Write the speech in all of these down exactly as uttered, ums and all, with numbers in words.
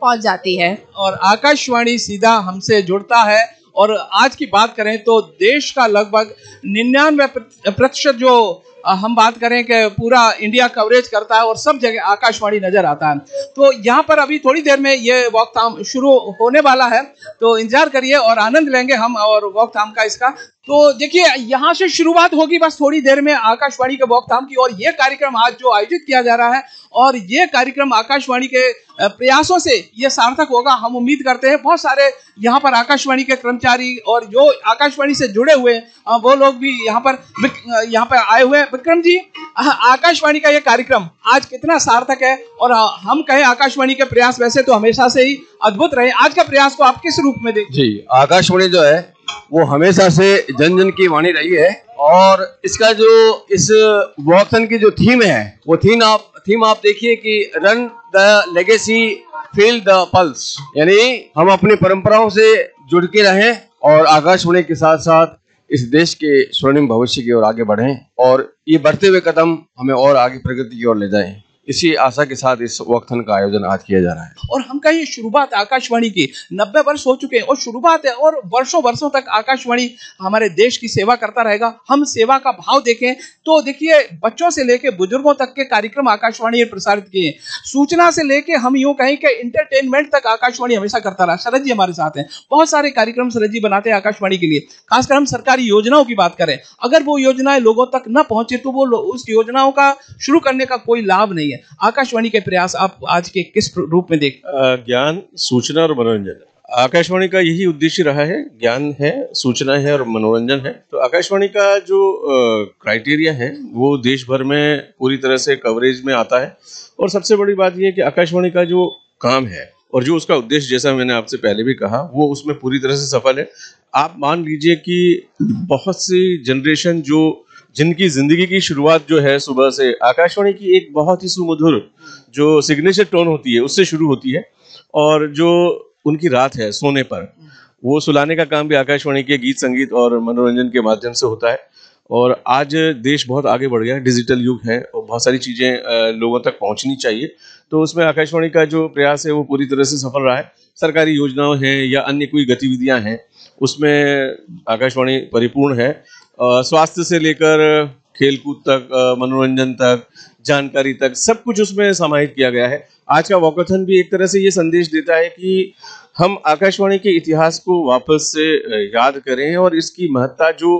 पहुंच जाती है और आकाशवाणी सीधा हमसे जुड़ता है। और आज की बात करें तो देश का लगभग निन्यानवे प्रतिशत जो हम बात करें कि पूरा इंडिया कवरेज करता है और सब जगह आकाशवाणी नजर आता है। तो यहाँ पर अभी थोड़ी देर में ये वॉकथॉन शुरू होने वाला है, तो इंतजार करिए और आनंद लेंगे हम और वॉकथॉन का इसका। तो देखिए यहाँ से शुरुआत होगी बस थोड़ी देर में आकाशवाणी के वॉकथॉन की। और ये कार्यक्रम आज जो आयोजित किया जा रहा है और ये कार्यक्रम आकाशवाणी के प्रयासों से ये सार्थक होगा, हम उम्मीद करते हैं। बहुत सारे यहाँ पर आकाशवाणी के कर्मचारी और जो आकाशवाणी से जुड़े हुए वो लोग भी यहाँ पर यहाँ पर आए हुए हैं। विक्रम जी, आकाशवाणी का ये कार्यक्रम आज कितना सार्थक है और हम कहें आकाशवाणी के प्रयास वैसे तो हमेशा से ही अद्भुत रहे, आज का प्रयास को आप किस रूप में देखते? जी, आकाशवाणी जो है वो हमेशा से जन जन की वाणी रही है और इसका जो इस वॉकथॉन की जो थीम है वो थीम आप थीम आप देखिए कि run the legacy feel the pulse, यानी हम अपनी परंपराओं से जुड़ के रहें और आकाशवाणी के साथ साथ इस देश के स्वर्णिम भविष्य की ओर आगे बढ़ें और ये बढ़ते हुए कदम हमें और आगे प्रगति की ओर ले जाएं। इसी आशा के साथ इस वॉकथॉन का आयोजन आज किया जा रहा है। और हम कहें शुरुआत आकाशवाणी की नब्बे वर्ष हो चुके हैं और शुरुआत है और वर्षों वर्षों तक आकाशवाणी हमारे देश की सेवा करता रहेगा। हम सेवा का भाव देखें तो देखिए बच्चों से लेके बुजुर्गों तक के कार्यक्रम आकाशवाणी ने प्रसारित किए, सूचना से लेके हम यूं कहें कि इंटरटेनमेंट तक आकाशवाणी हमेशा करता रहा। शरद जी हमारे साथ हैं, बहुत सारे कार्यक्रम शरद जी बनाते हैं आकाशवाणी के लिए। खासकर हम सरकारी योजनाओं की बात करें, अगर वो योजनाएं लोगों तक न पहुंचे तो वो उस योजनाओं का शुरू करने का कोई लाभ नहीं है। आकाशवाणी के प्रयास आप आज के किस रूप में देख? ज्ञान, सूचना और मनोरंजन, आकाशवाणी का यही उद्देश्य रहा है। ज्ञान है, सूचना है और मनोरंजन है। तो आकाशवाणी का जो क्राइटेरिया है वो देश भर में पूरी तरह से कवरेज में आता है। और सबसे बड़ी बात यह है कि आकाशवाणी का जो काम है और जो उसका उद्देश्य, जैसा मैंने आपसे पहले भी कहा, वो उसमें पूरी तरह से सफल है। आप मान लीजिए कि बहुत सी जनरेशन जो जिनकी जिंदगी की शुरुआत जो है सुबह से आकाशवाणी की एक बहुत ही सुमधुर जो सिग्नेचर टोन होती है उससे शुरू होती है, और जो उनकी रात है सोने पर, वो सुलाने का काम भी आकाशवाणी के गीत संगीत और मनोरंजन के माध्यम से होता है। और आज देश बहुत आगे बढ़ गया है, डिजिटल युग है और बहुत सारी चीज़ें लोगों तक पहुंचनी चाहिए, तो उसमें आकाशवाणी का जो प्रयास है वो पूरी तरह से सफल रहा है। सरकारी योजनाओं हैं या अन्य कोई गतिविधियां हैं उसमें आकाशवाणी परिपूर्ण है। स्वास्थ्य से लेकर खेलकूद तक, मनोरंजन तक, जानकारी तक, सब कुछ उसमें समाहित किया गया है। आज का वॉकथॉन भी एक तरह से ये संदेश देता है कि हम आकाशवाणी के इतिहास को वापस से याद करें और इसकी महत्ता जो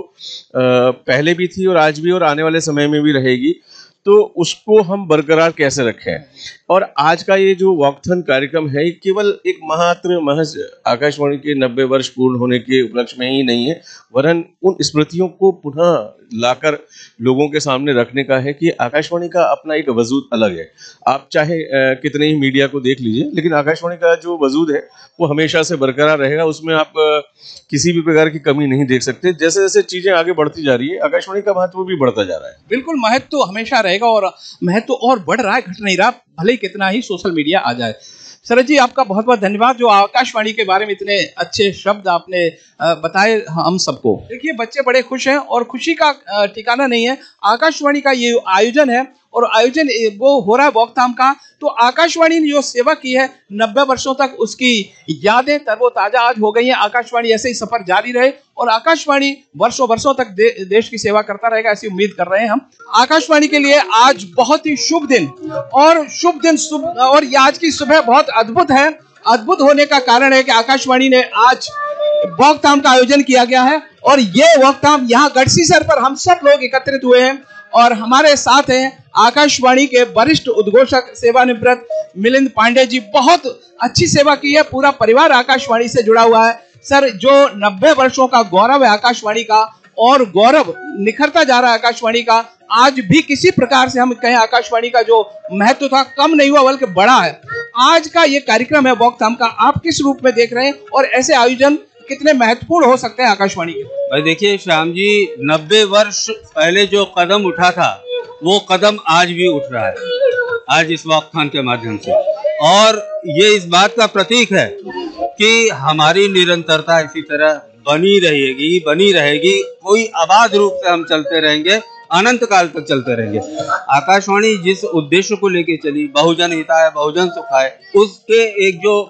पहले भी थी और आज भी और आने वाले समय में भी रहेगी, तो उसको हम बरकरार कैसे रखें। और आज का ये जो वॉकथॉन कार्यक्रम है केवल एक मात्र महज आकाशवाणी के नब्बे वर्ष पूर्ण होने के उपलक्ष्य में ही नहीं है, वरन उन स्मृतियों को पुनः लाकर लोगों के सामने रखने का है कि आकाशवाणी का अपना एक वजूद अलग है। आप चाहे आ, कितने ही मीडिया को देख लीजिए, लेकिन आकाशवाणी का जो वजूद है वो हमेशा से बरकरार रहेगा। उसमें आप आ, किसी भी प्रकार की कमी नहीं देख सकते। जैसे जैसे चीजें आगे बढ़ती जा रही है आकाशवाणी का महत्व भी बढ़ता जा रहा है। बिल्कुल, महत्व तो हमेशा रहेगा और महत्व और बढ़ रहा है, घट नहीं रहा, भले ही कितना ही सोशल मीडिया आ जाए। शरद जी, आपका बहुत बहुत धन्यवाद जो आकाशवाणी के बारे में इतने अच्छे शब्द आपने बताए हम सबको। देखिए बच्चे बड़े खुश हैं और खुशी का ठिकाना नहीं है। आकाशवाणी का ये आयोजन है और आयोजन वो हो रहा है वॉकथॉन का, तो आकाशवाणी ने जो सेवा की है नब्बे वर्षों तक, उसकी यादें तरोताजा आज हो गई हैं। आकाशवाणी ऐसे ही सफर जारी रहे और आकाशवाणी वर्षों वर्षों तक दे, देश की सेवा करता रहेगा, ऐसी उम्मीद कर रहे हैं हम। आकाशवाणी के लिए आज बहुत ही शुभ दिन और शुभ दिन शुभ और ये आज की सुबह बहुत अद्भुत है। अद्भुत होने का कारण है कि आकाशवाणी ने आज वॉकथॉन का आयोजन किया गया है और ये वॉकथॉन यहाँ गढ़सीसर पर हम सब लोग एकत्रित हुए हैं और हमारे साथ हैं आकाशवाणी के वरिष्ठ उद्घोषक सेवानिवृत्त मिलिंद पांडे जी। बहुत अच्छी सेवा की है, पूरा परिवार आकाशवाणी से जुड़ा हुआ है। सर, जो नब्बे वर्षों का गौरव है आकाशवाणी का और गौरव निखरता जा रहा है आकाशवाणी का, आज भी किसी प्रकार से हम कहें आकाशवाणी का जो महत्व था कम नहीं हुआ बल्कि बढ़ा है। आज का ये कार्यक्रम है वॉकथॉन का, आप किस रूप में देख रहे हैं और ऐसे आयोजन कितने महत्वपूर्ण हो सकते हैं आकाशवाणी के? भाई देखिए श्याम जी, नब्बे वर्ष पहले जो कदम उठा था वो कदम आज भी उठ रहा है, आज इस वॉकथॉन के माध्यम से। और ये इस बात का प्रतीक है कि हमारी निरंतरता इसी तरह बनी रहेगी बनी रहेगी कोई अबाध रूप से हम चलते रहेंगे, अनंत काल तक चलते रहेंगे। आकाशवाणी जिस उद्देश्य को लेके चली, बहुजन हिताय बहुजन सुखाय, उसके एक जो